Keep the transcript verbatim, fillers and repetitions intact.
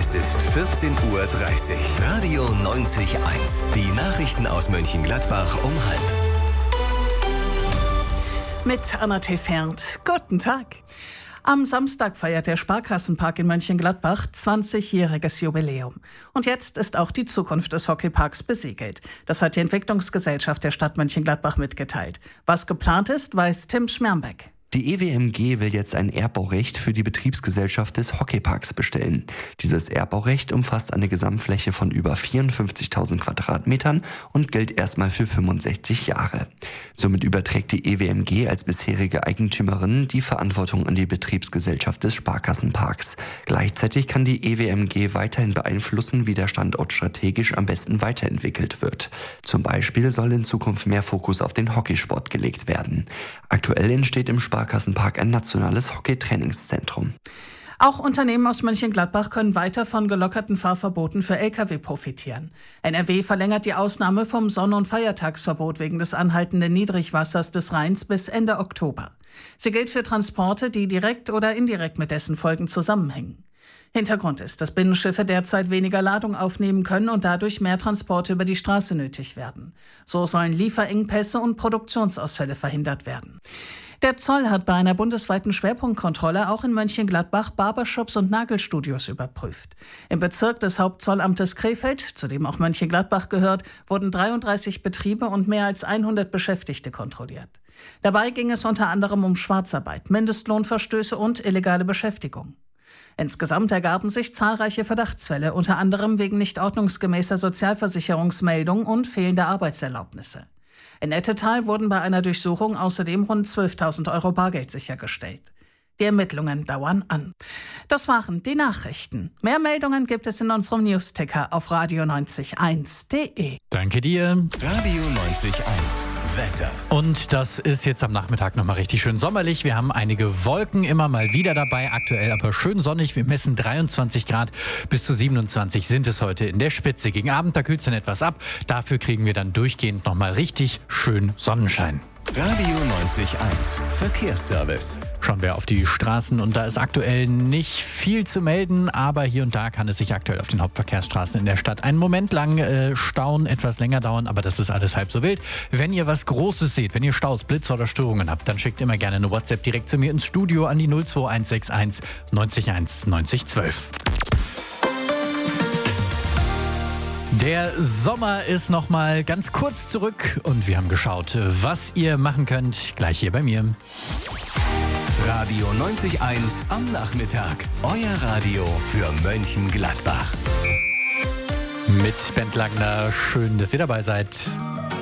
Es ist vierzehn Uhr dreißig. Radio neunzig Komma eins. Die Nachrichten aus Mönchengladbach um halb. Mit Anna Tefert. Guten Tag. Am Samstag feiert der Sparkassenpark in Mönchengladbach zwanzigjähriges Jubiläum. Und jetzt ist auch die Zukunft des Hockeyparks besiegelt. Das hat die Entwicklungsgesellschaft der Stadt Mönchengladbach mitgeteilt. Was geplant ist, weiß Tim Schmermbeck. Die E W M G will jetzt ein Erbbaurecht für die Betriebsgesellschaft des Hockeyparks bestellen. Dieses Erbbaurecht umfasst eine Gesamtfläche von über vierundfünfzigtausend Quadratmetern und gilt erstmal für fünfundsechzig Jahre. Somit überträgt die E W M G als bisherige Eigentümerin die Verantwortung an die Betriebsgesellschaft des Sparkassenparks. Gleichzeitig kann die E W M G weiterhin beeinflussen, wie der Standort strategisch am besten weiterentwickelt wird. Zum Beispiel soll in Zukunft mehr Fokus auf den Hockeysport gelegt werden. Aktuell entsteht im Sparkassenpark Sparkassenpark ein nationales Hockey-Trainingszentrum. Auch Unternehmen aus Mönchengladbach können weiter von gelockerten Fahrverboten für L K W profitieren. N R W verlängert die Ausnahme vom Sonn- und Feiertagsverbot wegen des anhaltenden Niedrigwassers des Rheins bis Ende Oktober. Sie gilt für Transporte, die direkt oder indirekt mit dessen Folgen zusammenhängen. Hintergrund ist, dass Binnenschiffe derzeit weniger Ladung aufnehmen können und dadurch mehr Transporte über die Straße nötig werden. So sollen Lieferengpässe und Produktionsausfälle verhindert werden. Der Zoll hat bei einer bundesweiten Schwerpunktkontrolle auch in Mönchengladbach Barbershops und Nagelstudios überprüft. Im Bezirk des Hauptzollamtes Krefeld, zu dem auch Mönchengladbach gehört, wurden dreiunddreißig Betriebe und mehr als hundert Beschäftigte kontrolliert. Dabei ging es unter anderem um Schwarzarbeit, Mindestlohnverstöße und illegale Beschäftigung. Insgesamt ergaben sich zahlreiche Verdachtsfälle, unter anderem wegen nicht ordnungsgemäßer Sozialversicherungsmeldung und fehlender Arbeitserlaubnisse. In Ettetal wurden bei einer Durchsuchung außerdem rund zwölftausend Euro Bargeld sichergestellt. Die Ermittlungen dauern an. Das waren die Nachrichten. Mehr Meldungen gibt es in unserem Newsticker auf radio neunzig eins punkt de. Danke dir. Radio neunzig Komma eins. Wetter. Und das ist jetzt am Nachmittag nochmal richtig schön sommerlich. Wir haben einige Wolken immer mal wieder dabei, aktuell aber schön sonnig. Wir messen dreiundzwanzig Grad, bis zu siebenundzwanzig sind es heute in der Spitze. Gegen Abend, da kühlt es dann etwas ab. Dafür kriegen wir dann durchgehend nochmal richtig schön Sonnenschein. Radio neunzig Komma eins. Verkehrsservice. Schauen wir auf die Straßen und da ist aktuell nicht viel zu melden, aber hier und da kann es sich aktuell auf den Hauptverkehrsstraßen in der Stadt einen Moment lang äh, stauen, etwas länger dauern, aber das ist alles halb so wild. Wenn ihr was Großes seht, wenn ihr Staus, Blitze oder Störungen habt, dann schickt immer gerne eine WhatsApp direkt zu mir ins Studio an die null zwei eins sechs eins neunzig eins neunzig zwölf. Der Sommer ist noch mal ganz kurz zurück und wir haben geschaut, was ihr machen könnt, gleich hier bei mir. Radio neunzig Komma eins am Nachmittag. Euer Radio für Mönchengladbach. Mit Bent Langner, schön, dass ihr dabei seid.